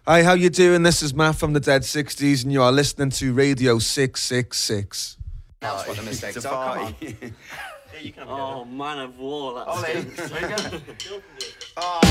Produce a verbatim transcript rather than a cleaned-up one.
Hi, how you doing? This is Matt from the Dead sixties, and you are listening to Radio six six six. That's what the mistakes It's a are. Come on. party. Yeah, you can have a Oh, man of war, that Ollie, stinks. there you go. go.